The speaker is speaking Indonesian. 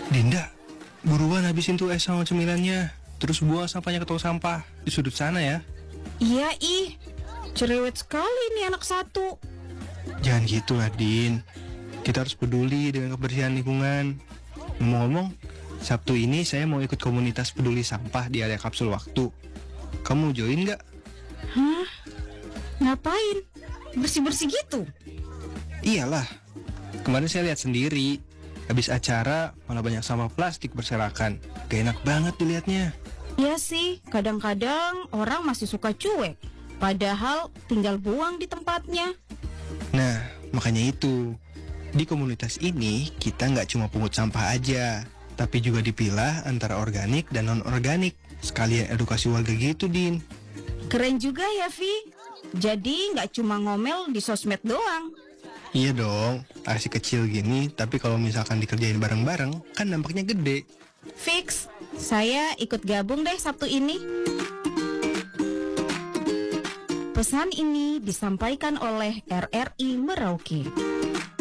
Dinda, buruan habisin tuh es sama cemilannya. Terus buang sampahnya ke tong sampah di sudut sana ya. Iya cerewet sekali nih anak satu. Jangan gitu lah, Din. Kita harus peduli dengan kebersihan lingkungan. Ngomong-ngomong, Sabtu ini saya mau ikut komunitas peduli sampah di area kapsul waktu. Kamu join nggak? Hah? Ngapain? Bersih-bersih gitu? Iyalah, kemarin saya lihat sendiri. Habis acara malah banyak sampah plastik berserakan. Gak enak banget dilihatnya. Iya sih, kadang-kadang orang masih suka cuek. Padahal tinggal buang di tempatnya. Nah, makanya itu. Di komunitas ini kita nggak cuma pungut sampah aja, tapi juga dipilah antara organik dan non-organik. Sekalian edukasi warga gitu, Din. Keren juga ya, Vi. Jadi nggak cuma ngomel di sosmed doang. Iya dong, aksi kecil gini, tapi kalau misalkan dikerjain bareng-bareng, kan dampaknya gede. Fix, saya ikut gabung deh Sabtu ini. Pesan ini disampaikan oleh RRI Merauke.